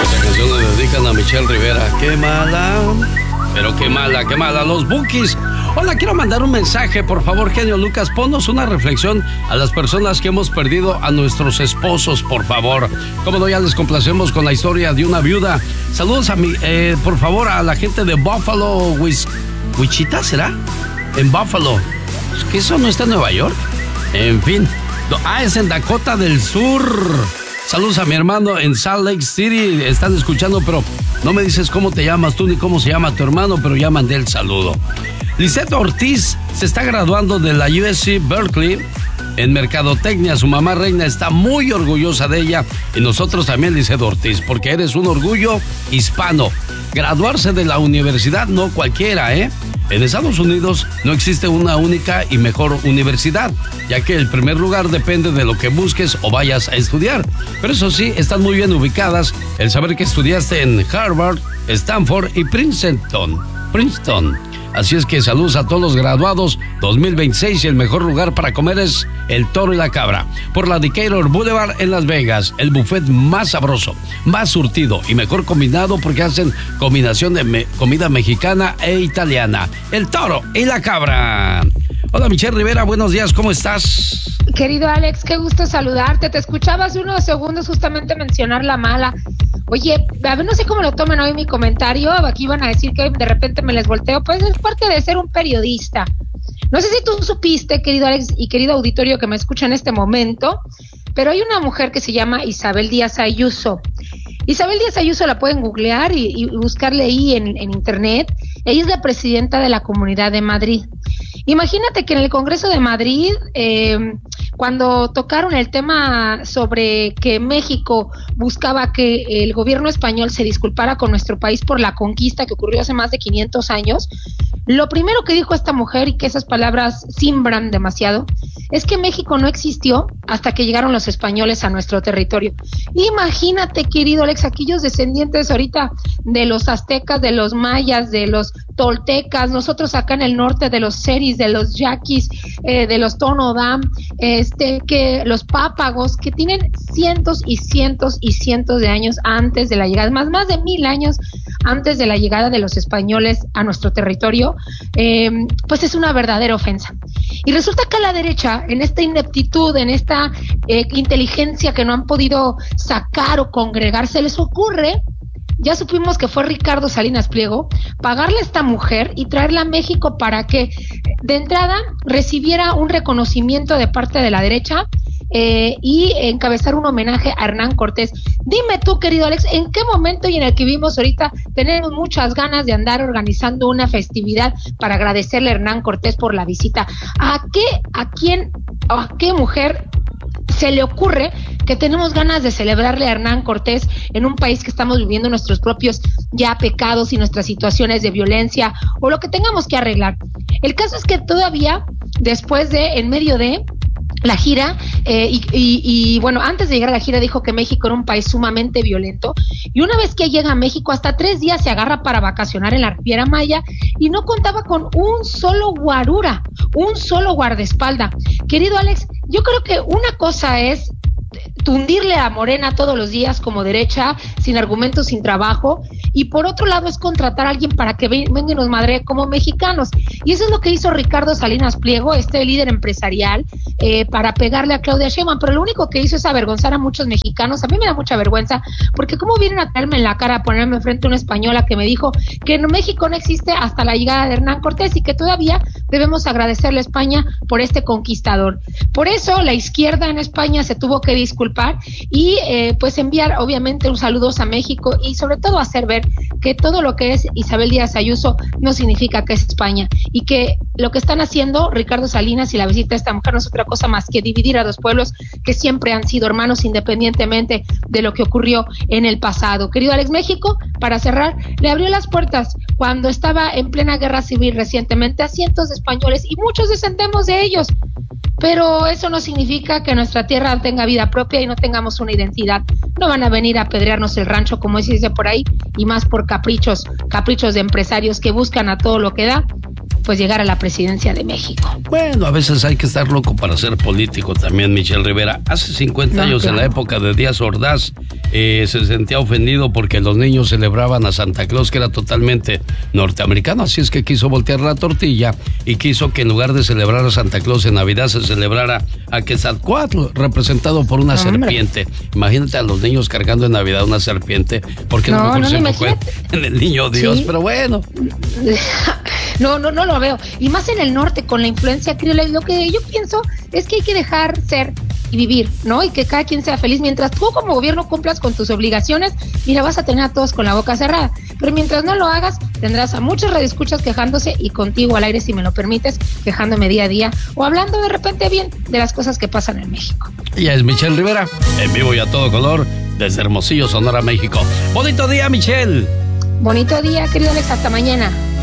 Esta canción le dedican a Michelle Rivera. ¡Qué mala! Pero qué mala, los Bukis. Hola, quiero mandar un mensaje, por favor, genio Lucas, ponnos una reflexión a las personas que hemos perdido a nuestros esposos, por favor. Como no, ya les complacemos con la historia de una viuda. Saludos a por favor, a la gente de Buffalo, Wichita, ¿será? En Buffalo. ¿Que eso no está en Nueva York? En fin. Es en Dakota del Sur. Saludos a mi hermano en Salt Lake City. Están escuchando, pero no me dices cómo te llamas tú ni cómo se llama tu hermano, pero ya mandé el saludo. Lisette Ortiz se está graduando de la USC Berkeley en Mercadotecnia. Su mamá Reina está muy orgullosa de ella y nosotros también, Lisette Ortiz, porque eres un orgullo hispano. Graduarse de la universidad no cualquiera, ¿eh? En Estados Unidos no existe una única y mejor universidad, ya que el primer lugar depende de lo que busques o vayas a estudiar. Pero eso sí, están muy bien ubicadas. El saber que estudiaste en Harvard, Stanford y Princeton. Así es que saludos a todos los graduados 2026 y el mejor lugar para comer es El Toro y la Cabra. Por la Decatur Boulevard en Las Vegas, el buffet más sabroso, más surtido y mejor combinado porque hacen combinación de comida mexicana e italiana. El Toro y la Cabra. Hola, Michelle Rivera, buenos días, ¿cómo estás? Querido Alex, qué gusto saludarte. Te escuchaba hace unos segundos justamente mencionar la mala. Oye, a ver, no sé cómo lo tomen hoy mi comentario. Aquí van a decir que de repente me les volteo. Pues es parte de ser un periodista. No sé si tú supiste, querido Alex y querido auditorio que me escucha en este momento, pero hay una mujer que se llama Isabel Díaz Ayuso. Isabel Díaz Ayuso la pueden googlear y buscarle ahí en internet. Ella es la presidenta de la Comunidad de Madrid. Imagínate que en el Congreso de Madrid, cuando tocaron el tema sobre que México buscaba que el gobierno español se disculpara con nuestro país por la conquista que ocurrió hace más de 500 años, lo primero que dijo esta mujer, y que esas palabras simbran demasiado, es que México no existió hasta que llegaron los españoles a nuestro territorio. Imagínate, querido Alex, aquellos descendientes ahorita de los aztecas, de los mayas, de los toltecas, nosotros acá en el norte de los seris, de los yaquis, de los tonodam, que los pápagos, que tienen cientos y cientos y cientos de años antes de la llegada, más de 1000 años antes de la llegada de los españoles a nuestro territorio, pues es una verdadera ofensa. Y resulta que a la derecha, en esta ineptitud, en esta inteligencia que no han podido sacar o congregar, se les ocurre, ya supimos que fue Ricardo Salinas Pliego, pagarle a esta mujer y traerla a México para que de entrada recibiera un reconocimiento de parte de la derecha y encabezar un homenaje a Hernán Cortés. Dime tú, querido Alex, ¿en qué momento y en el que vivimos ahorita tenemos muchas ganas de andar organizando una festividad para agradecerle a Hernán Cortés por la visita? ¿A qué mujer se le ocurre que tenemos ganas de celebrarle a Hernán Cortés en un país que estamos viviendo nuestros propios ya pecados y nuestras situaciones de violencia o lo que tengamos que arreglar? El caso es que todavía, después de, en medio de la gira, y bueno, antes de llegar a la gira dijo que México era un país sumamente violento, y una vez que llega a México, hasta 3 días se agarra para vacacionar en la Riviera Maya, y no contaba con un solo guarura, un solo guardaespaldas. Querido Alex, yo creo que una cosa es tundirle a Morena todos los días como derecha, sin argumentos, sin trabajo, y por otro lado es contratar a alguien para que venga y nos madre como mexicanos, y eso es lo que hizo Ricardo Salinas Pliego, este líder empresarial, para pegarle a Claudia Sheinbaum, pero lo único que hizo es avergonzar a muchos mexicanos. A mí me da mucha vergüenza, porque cómo vienen a traerme en la cara, a ponerme frente a una española que me dijo que en México no existe hasta la llegada de Hernán Cortés, y que todavía debemos agradecerle a España por este conquistador. Por eso la izquierda en España se tuvo que disculpar y pues enviar obviamente un saludos a México, y sobre todo hacer ver que todo lo que es Isabel Díaz Ayuso no significa que es España, y que lo que están haciendo Ricardo Salinas y la visita de esta mujer no es otra cosa más que dividir a dos pueblos que siempre han sido hermanos independientemente de lo que ocurrió en el pasado. Querido Alex, México, para cerrar, le abrió las puertas cuando estaba en plena guerra civil recientemente a cientos de españoles, y muchos descendemos de ellos, pero eso no significa que nuestra tierra tenga vida propia y no tengamos una identidad. No van a venir a apedrearnos el rancho, como se dice por ahí, y más por caprichos de empresarios que buscan a todo lo que da pues llegar a la presidencia de México. Bueno, a veces hay que estar loco para ser político también, Michelle Rivera. Hace 50 años, claro, en la época de Díaz Ordaz, se sentía ofendido porque los niños celebraban a Santa Claus, que era totalmente norteamericano, así es que quiso voltear la tortilla y quiso que en lugar de celebrar a Santa Claus en Navidad se celebrara a Quetzalcóatl, representado por una serpiente. Imagínate a los niños cargando en Navidad una serpiente, porque no, mejor se fue en el niño Dios, sí. Pero bueno. No lo veo. Y más en el norte, con la influencia criolla. Lo que yo pienso es que hay que dejar ser y vivir, ¿no? Y que cada quien sea feliz. Mientras tú como gobierno cumplas con tus obligaciones, mira, vas a tener a todos con la boca cerrada. Pero mientras no lo hagas, tendrás a muchos radioescuchas quejándose y contigo al aire, si me lo permites, quejándome día a día o hablando de repente bien de las cosas que pasan en México. Ella es Michelle Rivera, en vivo y a todo color, desde Hermosillo, Sonora, México. Bonito día, Michelle. Bonito día, querido Alex. Hasta mañana.